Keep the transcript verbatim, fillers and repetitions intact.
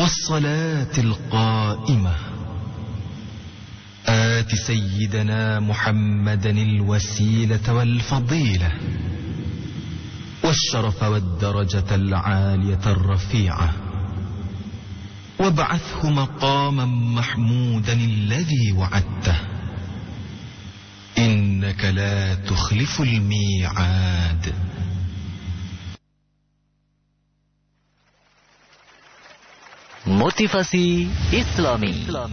والصلاة القائمة آت سيدنا محمدا الوسيلة والفضيلة والشرف والدرجة العالية الرفيعة وابعثه مقاما محمودا الذي وعدته إنك لا تخلف الميعاد. Motivasi Islami.